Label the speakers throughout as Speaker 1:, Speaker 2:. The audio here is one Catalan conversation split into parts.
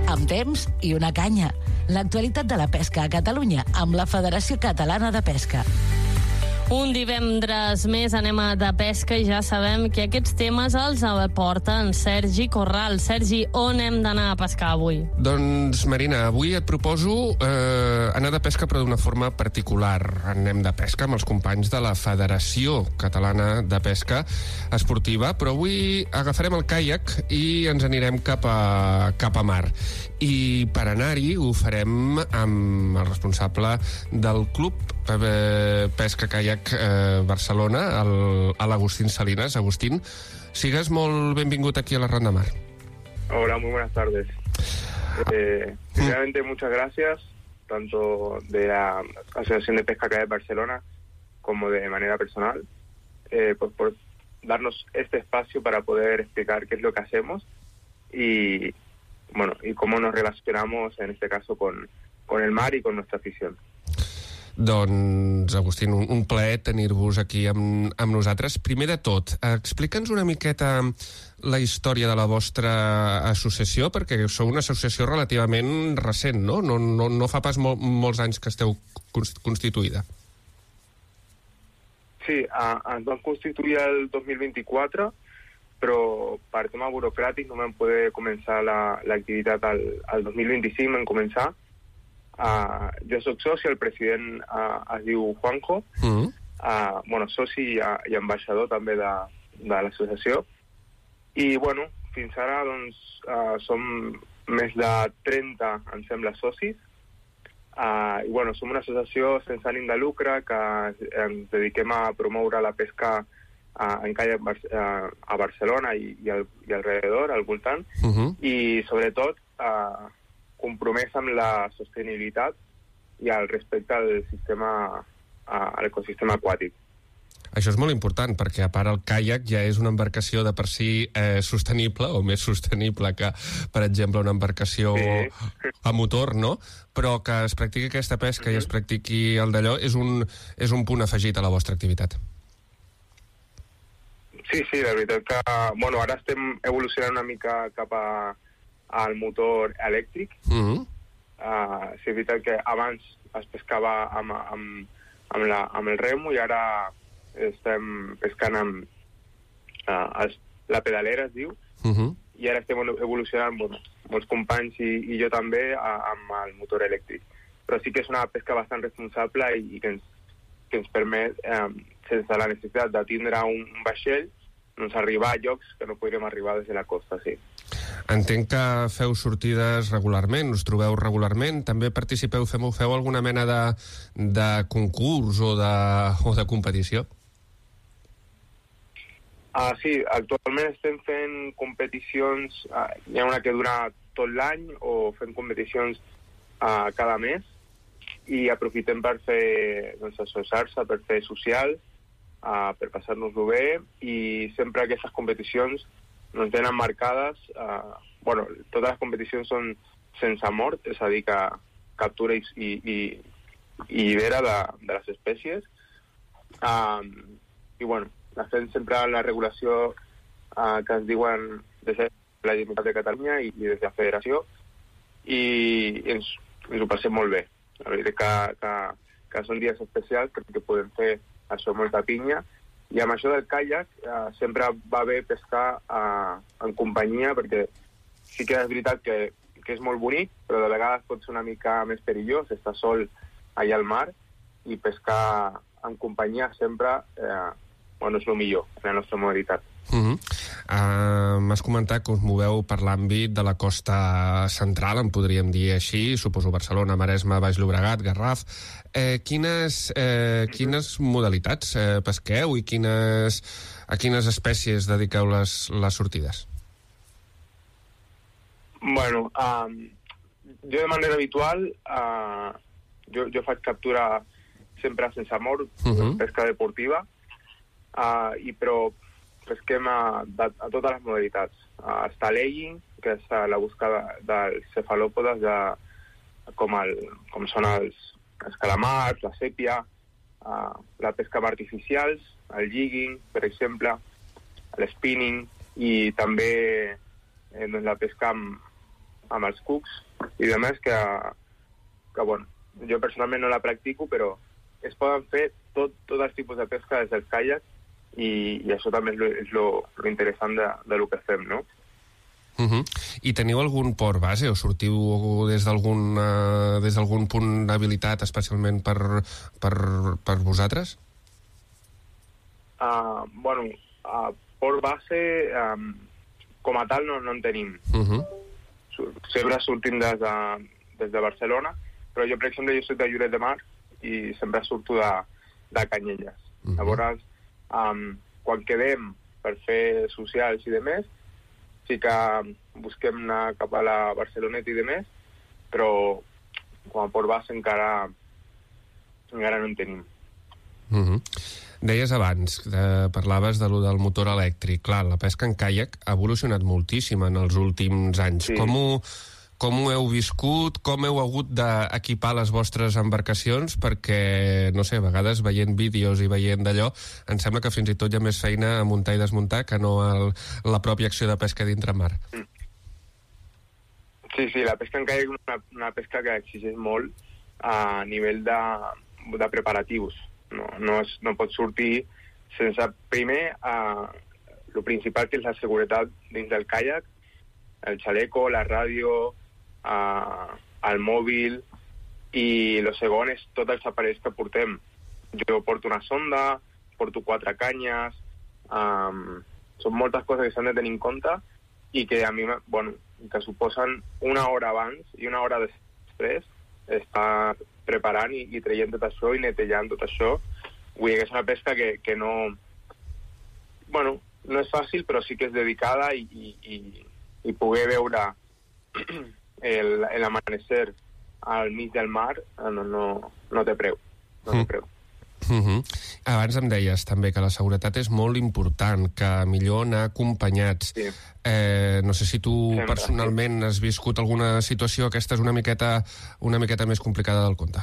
Speaker 1: amb temps i una canya. L'actualitat de la pesca a Catalunya amb la Federació Catalana de Pesca.
Speaker 2: Un divendres més anem a de pesca i ja sabem que aquests temes els aporta en Sergi Corral. Sergi, on hem d'anar a pescar avui?
Speaker 3: Doncs, Marina, avui et proposo anar de pesca però d'una forma particular. Anem de pesca amb els companys de la Federació Catalana de Pesca Esportiva, però avui agafarem el caiac i ens anirem cap a mar. I per anar-hi ho farem amb el responsable del Club Pesca Caiac Barcelona, l'Agustín Salinas. Agustín, sigues molt benvingut aquí a la Ronda Mar.
Speaker 4: Hola, muy buenas tardes. Primeramente, muchas gracias, tanto de la Asociación de Pesca Caiac Barcelona como de manera personal, pues por darnos este espacio para poder explicar qué es lo que hacemos y cómo nos relacionamos, en este caso, con el mar y con nuestra afición.
Speaker 3: Doncs, Agustín, un plaer tenir-vos aquí amb nosaltres. Primer de tot, explica'ns una miqueta la història de la vostra associació, perquè sou una associació relativament recent, no? No fa pas molts anys que esteu constituïda.
Speaker 4: Sí, ens vam constituir el 2024, però per tema burocràtic no vam poder començar l'activitat al 2025, vam començar. Jo soc soci, el president es diu Juanjo, soci i ambaixador també de l'associació. I, fins ara, som més de 30, em sembla, socis. Som una associació sense ànim de lucre que ens dediquem a promoure la pesca en caiac a Barcelona i alrededor, al voltant, i sobretot compromès amb la sostenibilitat i el respecte a l'ecosistema aquàtic.
Speaker 3: Això és molt important, perquè a part el caiac ja és una embarcació de per si sostenible, o més sostenible que, per exemple, una embarcació a motor, no? Però que es practiqui aquesta pesca i es practiqui el d'allò és un punt afegit a la vostra activitat.
Speaker 4: Sí, la veritat que... ara estem evolucionant una mica cap al motor elèctric. Sí, és veritat que abans es pescava amb el remo i ara estem pescant amb la pedalera, es diu, i ara estem evolucionant, molts companys i jo també, amb el motor elèctric. Però sí que és una pesca bastant responsable i que ens permet, sense la necessitat de tindre un vaixell, arribar a llocs que no podríem arribar des de la costa, sí.
Speaker 3: Entenc que feu sortides regularment, us trobeu regularment, també participeu, feu alguna mena de concurs o de competició?
Speaker 4: Sí, actualment estem fent competicions, hi ha una que dura tot l'any, o fem competicions cada mes, i aprofitem per fer associar-se, per fer social, per passar-nos-ho bé, i sempre aquestes competicions ens tenen marcades, totes les competicions són sense mort, és a dir, que captura i llibera de les espècies, fem sempre la regulació que ens diuen des de la Generalitat de Catalunya i des de la Federació, i ens ho passem molt bé. La veritat que són dies especials perquè podem fer això molta pinya, i amb això del caiac sempre va bé pescar en companyia, perquè sí que és veritat que és molt bonic, però de vegades pot ser una mica més perillós estar sol allà al mar, i pescar en companyia sempre és el millor en la nostra modalitat.
Speaker 3: M'has comentat que us moveu per l'àmbit de la costa central, en podríem dir així, suposo Barcelona, Maresme, Baix Llobregat, Garraf. Quines modalitats pesqueu i a quines espècies dediqueu les sortides?
Speaker 4: Jo de manera habitual jo faig captura sempre sense mort, pesca deportiva, però pesquem a totes les modalitats. Està l'egging, que és la buscada dels cefalòpodes com són els calamars, la sèpia, la pesca amb artificials, el jigging, per exemple, l'spinning, i també la pesca amb els cucs i demés que bueno, jo personalment no la practico, però es poden fer tots els tipus de pesca des dels caiacs i això també és lo interessant de lo que fem, no?
Speaker 3: I teniu algun port base o sortiu des d'algun punt d'habilitat especialment per vosaltres?
Speaker 4: Bueno, port base com a tal no en tenim. Sempre sortim des de Barcelona, però jo, per exemple, jo soc de Lloret de Mar i sempre surto de Canyelles. Llavors, quan quedem per fer socials i demés, sí que busquem anar cap a la Barceloneta i demés, però com a port base encara no en tenim.
Speaker 3: Deies abans, parlaves del motor elèctric. Clar, la pesca en caiac ha evolucionat moltíssim en els últims anys. Sí. Com ho heu viscut? Com heu hagut d'equipar les vostres embarcacions? Perquè, no sé, a vegades veient vídeos i veient d'allò, em sembla que fins i tot hi ha més feina a muntar i desmuntar que no la pròpia acció de pesca dintre mar.
Speaker 4: Sí, la pesca en caiac és una pesca que exigeix molt a nivell de preparatius. No pots sortir sense, primer, el principal que és la seguretat dins del caiac, el xaleco, la ràdio, el mòbil, i el segon és tots els aparells que portem. Jo porto una sonda, porto 4 canyes, són moltes coses que s'han de tenir en compte i que a mi, bueno, que suposen una hora abans i una hora després estar preparant i traient tot això i netejant tot això. Vull dir que és una pesca que no... Bueno, no és fàcil, però sí que és dedicada i poder veure l'amanecer al mig del mar no té preu. No té preu.
Speaker 3: Abans em deies també que la seguretat és molt important, que millor anar acompanyats.
Speaker 4: Sí.
Speaker 3: No sé si tu personalment has viscut alguna situació, aquesta és una miqueta més complicada del compte.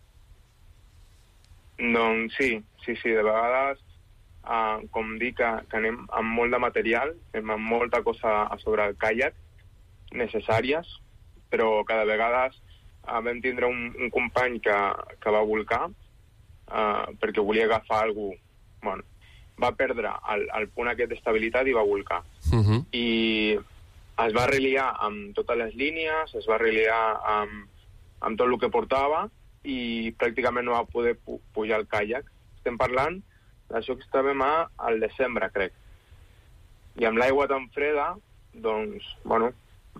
Speaker 4: Doncs sí, de vegades, com dic, que anem amb molt de material, anem amb molta cosa a sobre el caiac, necessàries, però cada vegada vam tindre un company que va volcar, perquè volia agafar algú. Bueno, va perdre el punt aquest d'estabilitat i va volcar. I es va reliar amb totes les línies, es va reliar amb tot el que portava i pràcticament no va poder pujar al caiac. Estem parlant d'això que estàvem al desembre, crec. I amb l'aigua tan freda, doncs, bueno,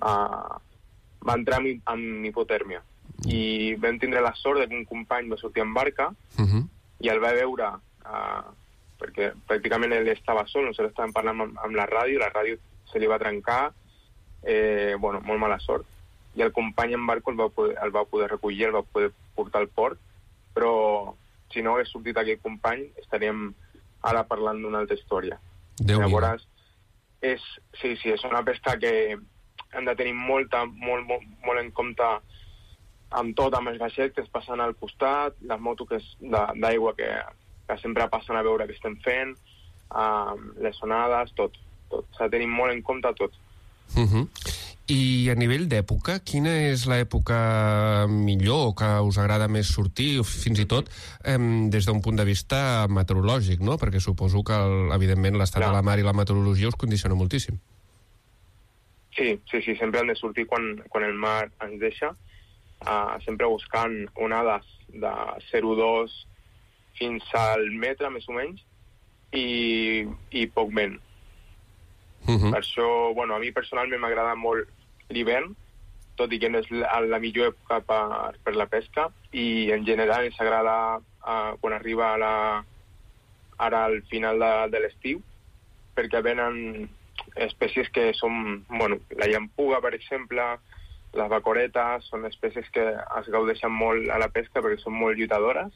Speaker 4: va entrar amb hipotèrmia. I vam tindre la sort que un company va sortir en barca i el va veure, perquè pràcticament ell estava sol, nosaltres estàvem parlant amb la ràdio se li va trencar, bueno, molt mala sort. I el company en barco el va poder recollir, el va poder portar al port, però si no hagués sortit aquell company estaríem ara parlant d'una altra història. Llavors, és una pesca que hem de tenir molt en compte amb tot, amb els vaixells que es passen al costat, les motos d'aigua que sempre passen a veure què estem fent, les onades, tot. S'ha de tenir molt en compte tot.
Speaker 3: I a nivell d'època, quina és l'època millor que us agrada més sortir, fins i tot des d'un punt de vista meteorològic, no? Perquè suposo que, evidentment, l'estat de la mar i la meteorologia us condiciona moltíssim.
Speaker 4: Sí, sempre hem de sortir quan el mar ens deixa, sempre buscant onades de 0,2 fins al metre, més o menys, i poc vent. Per això, bueno, a mi personalment m'agrada molt l'hivern, tot i que no és la millor època per la pesca, i en general ens agrada quan arriba ara al final de l'estiu, perquè venen espècies que són, bueno, la llampuga, per exemple, les bacoretes, són espècies que es gaudeixen molt a la pesca perquè són molt lluitadores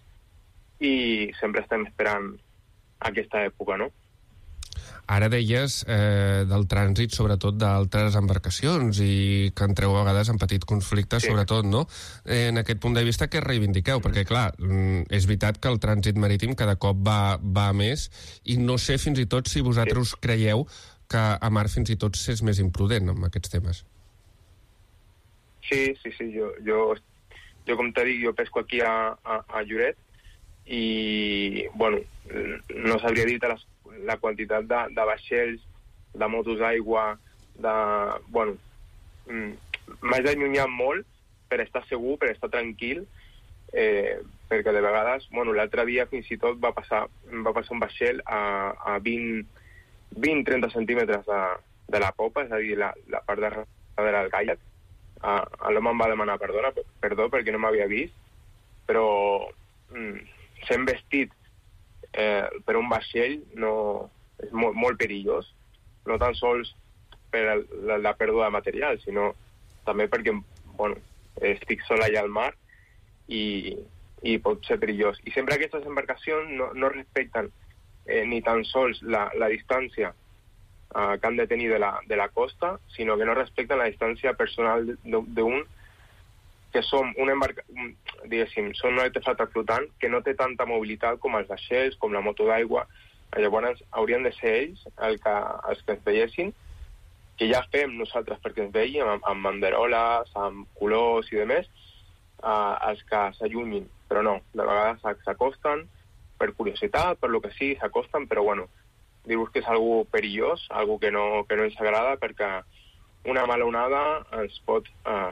Speaker 4: i sempre estem esperant aquesta època, no?
Speaker 3: Ara deies del trànsit, sobretot, d'altres embarcacions i que entreu a vegades en petit conflicte, sobretot, no? En aquest punt de vista, què reivindiqueu? Perquè, clar, és veritat que el trànsit marítim cada cop va més i no sé fins i tot si vosaltres creieu que a mar fins i tot s'és més imprudent amb aquests temes.
Speaker 4: Sí, jo com t'he dit, jo pesco aquí a Lloret i, bueno, no sabria dir la quantitat de vaixells, de motos d'aigua, bueno, m'haig d'allunyar molt per estar segur, per estar tranquil, perquè de vegades, bueno, l'altre dia fins i tot va passar un vaixell a 20-30 centímetres de la popa, és a dir, la part de darrere del caiac. L'home em va demanar perdó perquè no m'havia vist, però sent vestit per un vaixell és molt perillós, no tan sols per la pèrdua de material, sinó també perquè, bueno, estic sol allà al mar i pot ser perillós. I sempre aquestes embarcacions no respecten ni tan sols la distància que han de tenir de la costa, sinó que no respecten la distància personal d'un, que són són un artefacte flotant que no té tanta mobilitat com els vaixells, com la moto d'aigua. Llavors haurien de ser ells els que ens veiessin, que ja fem nosaltres perquè ens veiem, amb banderoles, amb colors i demés, els que s'allunyin. Però no, de vegades s'acosten per curiositat, per lo que sigui, s'acosten, però bueno, dir-vos que és algo perillós, algo que no ens agrada, perquè una mala onada ens pot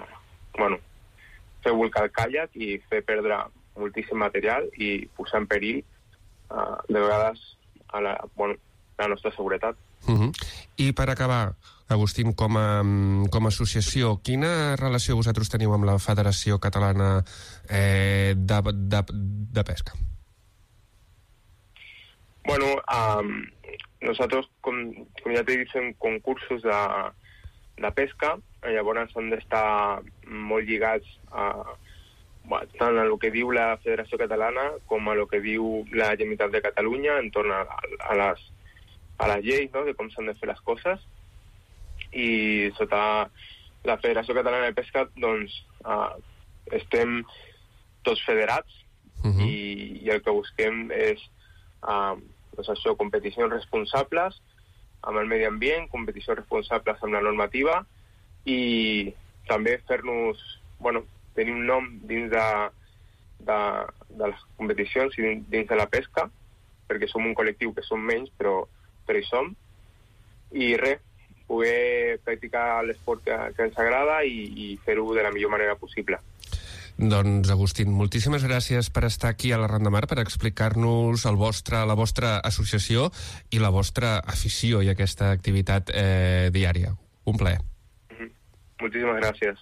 Speaker 4: fer volcar el caiac i fer perdre moltíssim material i posar en perill de vegades la nostra seguretat.
Speaker 3: I per acabar, Agustín, com a associació, quina relació vosaltres teniu amb la Federació Catalana de Pesca?
Speaker 4: Bueno, nosotros, com ja t'he dit, fem concursos de pesca, llavors han d'estar molt lligats tant a el que diu la Federació Catalana com a el que diu la Generalitat de Catalunya en torn a les lleis, no?, de com s'han de fer les coses. I sota la Federació Catalana de Pesca, doncs, estem tots federats i el que busquem és doncs això, competicions responsables amb el medi ambient, competicions responsables amb la normativa i també fer-nos, bueno, tenir un nom dins de les competicions i dins de la pesca, perquè som un col·lectiu que som menys, però hi som. I res, poder practicar l'esport que ens agrada i fer-ho de la millor manera possible.
Speaker 3: Doncs, Agustín, moltíssimes gràcies per estar aquí a la Ronda Mar, per explicar-nos la vostra associació i la vostra afició i aquesta activitat diària. Un plaer.
Speaker 4: Moltíssimes gràcies.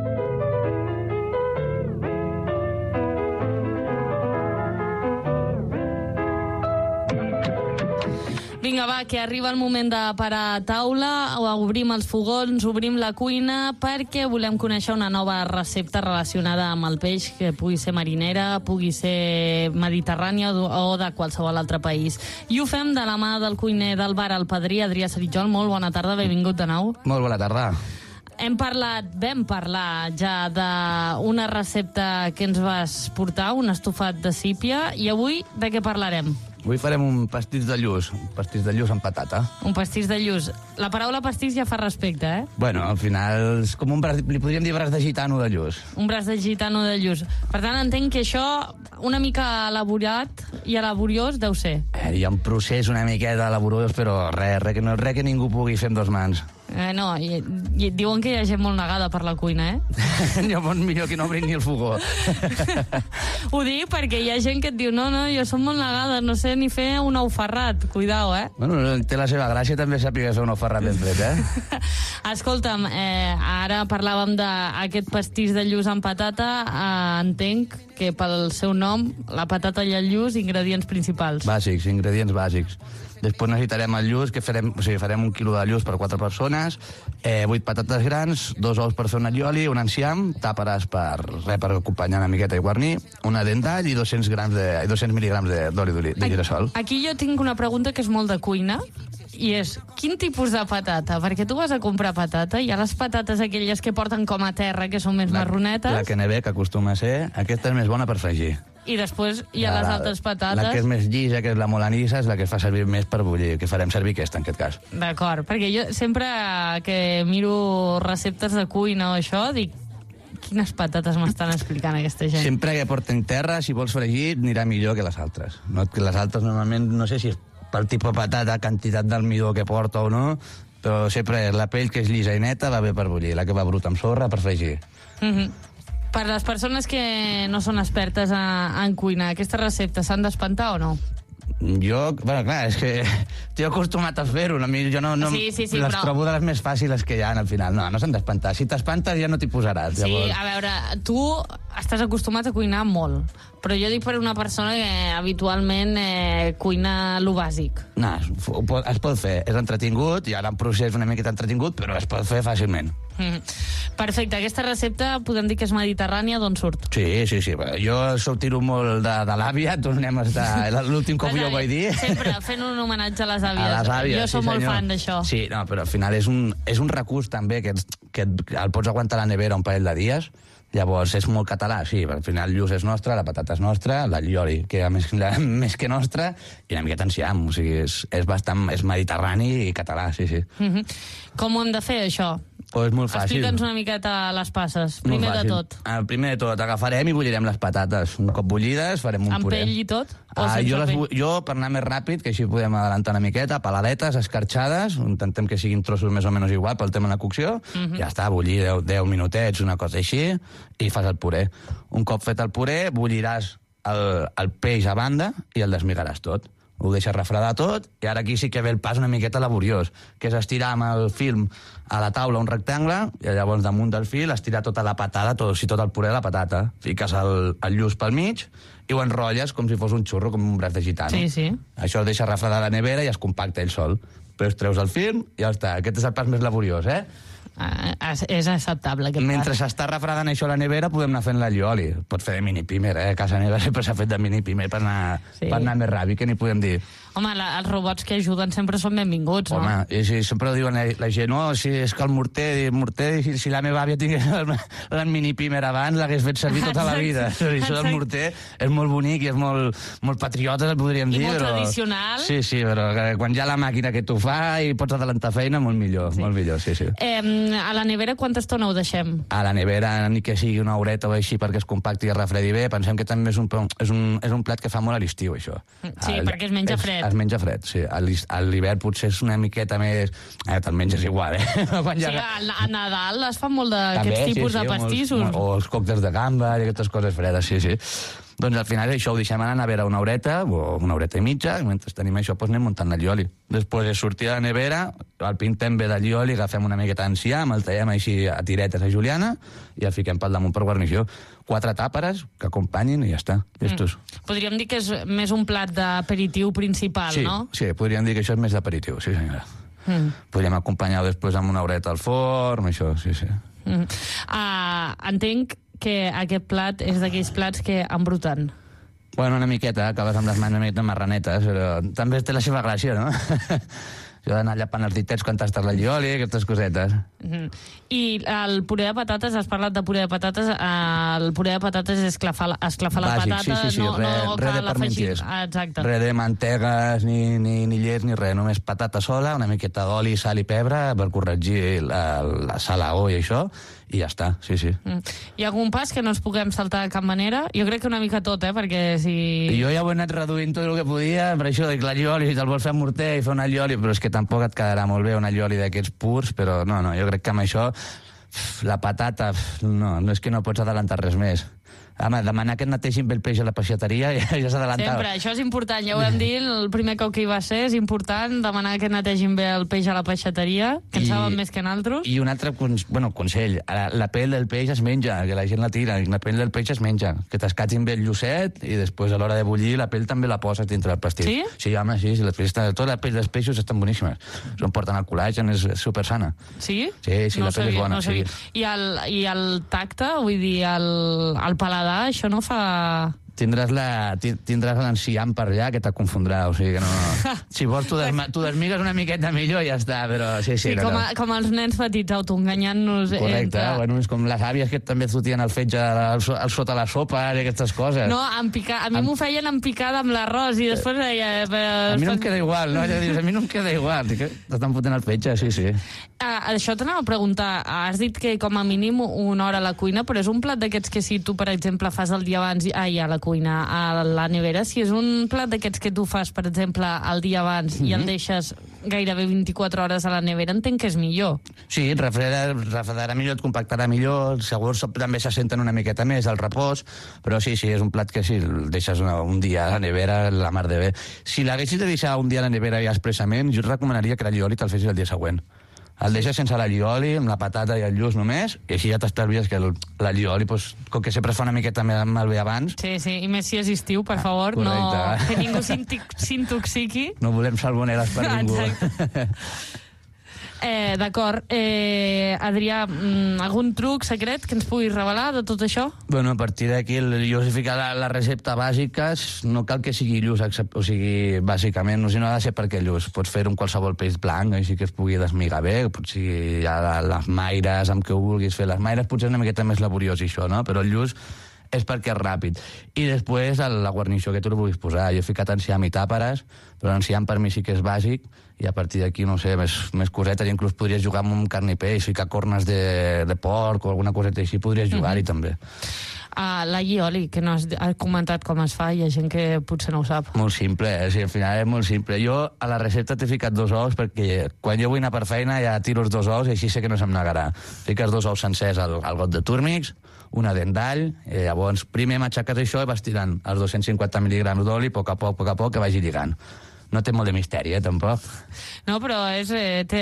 Speaker 2: Vinga, va, que arriba el moment de parar a taula, obrim els fogons, obrim la cuina, perquè volem conèixer una nova recepta relacionada amb el peix, que pugui ser marinera, pugui ser mediterrània o de qualsevol altre país. I ho fem de la mà del cuiner del bar El Padrí, Adrià Saritjol. Molt bona tarda, benvingut de nou.
Speaker 5: Molt bona tarda.
Speaker 2: Vam parlar ja d'una recepta que ens vas portar, un estofat de sípia, i avui de què parlarem?
Speaker 5: Avui farem un pastís de lluç amb patata.
Speaker 2: Un pastís de lluç. La paraula pastís ja fa respecte, eh?
Speaker 5: Bueno, al final és com un braç, li podríem dir braç de gitano de lluç.
Speaker 2: Un braç de gitano de lluç. Per tant, entenc que això una mica elaborat i laboriós deu ser.
Speaker 5: Hi ha un procés una miqueta laboriós, però res que ningú pugui fer amb dos mans.
Speaker 2: No, i diuen que hi ha gent molt negada per la cuina, eh?
Speaker 5: Hi ha molt millor que no obrin ni el fogó.
Speaker 2: Ho dic perquè hi ha gent que et diu no, jo som molt negada, no sé ni fer un ou ferrat. Cuidao, eh?
Speaker 5: Bueno, té la seva gràcia també sàpiga fer un ou ferrat ben fet, eh?
Speaker 2: Escolta'm, ara parlàvem d'aquest pastís de lluç amb patata. Entenc que pel seu nom, la patata i el lluç, ingredients principals.
Speaker 5: Bàsics, ingredients bàsics. Després necessitarem el lluç, que farem 1 quilo de lluç per 4 persones, 8 patates grans, 2 ous per fer un allioli, un enciam, tàperes per acompanyar una miqueta i guarnir, una dent d'all i 200 mil·lígrams d'oli de girassol.
Speaker 2: Aquí jo tinc una pregunta que és molt de cuina, i és, quin tipus de patata? Perquè tu vas a comprar patata, hi ha les patates aquelles que porten com a terra, que són més marronetes.
Speaker 5: La Kennebec, que acostuma a ser, aquesta és més bona per fregir.
Speaker 2: I després hi ha les altres patates.
Speaker 5: La que és més llisa, que és la molanissa, és la que es fa servir més per bullir, que farem servir aquesta, en aquest cas.
Speaker 2: D'acord, perquè jo sempre que miro receptes de cuina o això, dic, Quines patates m'estan explicant aquesta gent?
Speaker 5: Sempre que porten terra, si vols fregir, anirà millor que les altres. No, que les altres normalment, no sé si és pel tipus de patata, quantitat d'almidó que porta o no, però sempre la pell que és llisa i neta va bé per bullir, la que va bruta amb sorra per fregir.
Speaker 2: Per les persones que no són expertes en cuina, aquestes receptes s'han d'espantar o no?
Speaker 5: Jo, bueno, clar, és que estic acostumat a fer-ho. Jo no
Speaker 2: Sí,
Speaker 5: les
Speaker 2: però...
Speaker 5: trobo de les més fàcils que hi ha al final. No s'han d'espantar. Si t'espantes ja no t'hi posaràs.
Speaker 2: Sí,
Speaker 5: llavors.
Speaker 2: a veure, tu estàs acostumat a cuinar molt, però jo dic per una persona que habitualment cuina lo bàsic.
Speaker 5: No, es pot fer. És entretingut, hi ha un procés una miqueta entretingut, però es pot fer fàcilment.
Speaker 2: Perfecte, aquesta recepta podem dir que és mediterrània, d'on surt?
Speaker 5: Sí. Jo tiro molt de l'àvia, tornem a estar... L'últim cop jo ho vaig dir.
Speaker 2: Sempre fent un homenatge a les àvies.
Speaker 5: A les àvies,
Speaker 2: jo soc molt fan d'això.
Speaker 5: Sí, no, però al final és un recurs també que el pots aguantar a la nevera un parell de dies. Llavors, és molt català, sí, al final el lluç és nostre, la patata és nostra, l'allioli, que més que nostra, i una miqueta enciam, o sigui, és mediterrani i català, sí.
Speaker 2: Com ho hem de fer, això?
Speaker 5: Pues és molt fàcil.
Speaker 2: Explica'ns una miqueta les passes, primer de tot.
Speaker 5: Primer de tot, agafarem i bullirem les patates. Un cop bullides, farem un puré.
Speaker 2: Amb pell i tot?
Speaker 5: Jo, per anar més ràpid, que així podem adelantar una miqueta, paladetes, escarxades, intentem que siguin trossos més o menys igual pel tema de la cocció, ja està, bullir 10 minutets, una cosa així, i fas el puré. Un cop fet el puré, bulliràs el peix a banda i el desmigaràs tot. Ho deixes refredar tot, i ara aquí sí que ve el pas una miqueta laboriós, que és estirar amb el film a la taula un rectangle, i llavors damunt del fil estirar tota la patada, tot el puré de la patata. Fiques el lluç pel mig i ho enrotlles com si fos un xurro, com un braç de gitano.
Speaker 2: Sí.
Speaker 5: Això ho deixes refredar a la nevera i es compacta ell sol. Però treus el film i ja està. Aquest és el pas més laboriós,
Speaker 2: És acceptable, aquest
Speaker 5: Mentre s'està refredant això a la nevera, podem anar fent l'allioli. Pots fer de mini-pimer, A casa meva sempre s'ha fet de mini-pimer per anar més ràpid, que n'hi podem dir.
Speaker 2: Home, els robots que ajuden sempre són benvinguts, no?
Speaker 5: Home, i si sempre ho diuen la gent, no, si és que el morter, si la meva àvia tingués el mini-pimer abans, l'hagués fet servir tota la vida. Això del morter és molt bonic i és molt patriota, podríem dir.
Speaker 2: I molt tradicional.
Speaker 5: Sí, però quan hi ha la màquina que t'ho fa i pots adelantar feina, molt millor, sí.
Speaker 2: A la nevera quanta estona ho deixem?
Speaker 5: A la nevera, ni que sigui una horeta o així perquè es compacti i es refredi bé. Pensem que també és un plat que fa molt a l'estiu, això.
Speaker 2: Sí, perquè es menja fred.
Speaker 5: Es menja fred, sí. A l'hivern potser és una miqueta més... Te'l menges igual,
Speaker 2: Sí, a Nadal es fan molt d'aquests tipus de pastissos.
Speaker 5: O els còctels de gamba i aquestes coses fredes, sí. Doncs al final això ho deixem a la nevera una horeta o una horeta i mitja, i mentre tenim això doncs anem muntant l'allioli. Després és sortir de la nevera, el pintem bé d'allioli, agafem una miqueta d'enciam, el tallem així a tiretes a juliana i el fiquem pel damunt per guarnició. 4 tàperes que acompanyin i ja està, llestos.
Speaker 2: Podríem dir que és més un plat d'aperitiu principal, no?
Speaker 5: Sí, podríem dir que això és més d'aperitiu, sí senyora. Podríem acompanyar-ho després amb una horeta al forn, això, sí.
Speaker 2: Entenc que aquest plat és d'aquells plats que embruten.
Speaker 5: Bueno, una miqueta, acabes amb les mans una miqueta marranetes, però també té la seva gràcia, no? Això d'anar llepant els ditets quan tastes l'allioli, aquestes cosetes.
Speaker 2: I el puré de patates, has parlat de puré de patates, el puré de patates és esclafar la patata,
Speaker 5: sí,
Speaker 2: no
Speaker 5: res de
Speaker 2: cal afegir...
Speaker 5: parmentiers.
Speaker 2: Exacte.
Speaker 5: Res de mantegues, ni llet, ni res, només patata sola, una miqueta d'oli, sal i pebre per corregir la salaó i això, i ja està, sí.
Speaker 2: Hi ha algun pas que no ens puguem saltar de cap manera? Jo crec que una mica tot, perquè si...
Speaker 5: Jo ja ho he anat reduint tot el que podia, per això dic l'allioli, si te'l vols fer amb morter i fer un allioli, però és que tampoc et quedarà molt bé un allioli d'aquests purs, però no, jo crec que amb això la patata, no és que no pots adelantar res més. Home, demanar que et netegin bé el peix a la peixateria ja s'ha adelantat.
Speaker 2: Sempre, això és important, ja ho vam dir el primer cop que hi va ser, és important demanar que netegin bé el peix a la peixateria, que en saben més que nosaltres.
Speaker 5: I un altre consell, la pell del peix es menja, que la gent la tira, la pell del peix es menja, que t'escatin bé el llucet i després a l'hora de bullir la pell també la poses dintre del pastís.
Speaker 2: Sí?
Speaker 5: Sí, home, sí, tota la pell dels peixos estan boníssimes. Se'n porten el col·lagen, és supersana.
Speaker 2: Sí?
Speaker 5: Sí, la pell és bona.
Speaker 2: I el tacte, vull dir, el paladar, això no fa...
Speaker 5: tindràs l'enciam per allà que te confondrà, o sigui que no... Si vols t'ho desmigues una miqueta millor i ja està, però sí.
Speaker 2: Sí, com els nens petits autoenganyant-nos.
Speaker 5: Correcte, bueno, és com les àvies que també fotien el fetge al sota la sopa i aquestes coses.
Speaker 2: No, a mi m'ho feien en picada amb l'arròs i després deia...
Speaker 5: A mi no em queda igual, no? A mi no em queda igual, t'estan fotent el fetge, sí.
Speaker 2: Això t'anava a preguntar, has dit que com a mínim una hora a la cuina, però és un plat d'aquests que si tu, per exemple, fas el dia abans a la cuina, a la nevera, si és un plat d'aquests que tu fas, per exemple, el dia abans i el deixes gairebé 24 hores a la nevera, entenc que és millor.
Speaker 5: Sí, et refredarà millor, et compactarà millor, segur també se senten una miqueta més al repòs, però sí, és un plat que si el deixes un dia a la nevera, la mar de bé. Si l'haguessis de deixar un dia a la nevera ja expressament, jo et recomanaria que l'allioli te'l fessis el dia següent. El deixes sense l'allioli, amb la patata i el lluç només, i així ja t'estalvies que l'allioli, com que sempre es fa una miqueta malbé abans...
Speaker 2: Sí, i més si és estiu, per favor,
Speaker 5: correcte.
Speaker 2: que ningú s'intoxiqui.
Speaker 5: No volem salmoneles per ningú.
Speaker 2: Exacte. D'acord. Adrià, algun truc secret que ens puguis revelar de tot això?
Speaker 5: Bueno, a partir d'aquí, jo he ficat la recepta bàsica, no cal que sigui lluç, o sigui, bàsicament, no ha de ser perquè lluç. Pots fer un qualsevol peix blanc, així que es pugui desmigar bé, potser hi ha les maires, amb què ho vulguis fer. Les maires potser és una miqueta més laboriós, això, no? Però el lluç és perquè és ràpid. I després la guarnició que tu li vulguis posar. Jo he ficat enciam i tàperes, però l'enciam per mi sí que és bàsic, i a partir d'aquí, no sé, més cosetes, i inclús podries jugar amb carn i peix, ficar cornes de porc o alguna coseta així, podries jugar-hi també.
Speaker 2: L'allioli, que no has comentat com es fa, hi ha gent que potser no ho sap.
Speaker 5: Molt simple, al final és molt simple. Jo a la recepta t'he ficat 2 ous perquè quan jo vull anar per feina ja tiro els 2 ous i així sé que no se'm negarà. Fiques 2 ous sencers al got de túrmics, una dent d'all, llavors primer m'aixeques això i vas tirant els 250 mil·lígrams d'oli a poc a poc que vagi lligant. No té molt de misteri, tampoc.
Speaker 2: No, però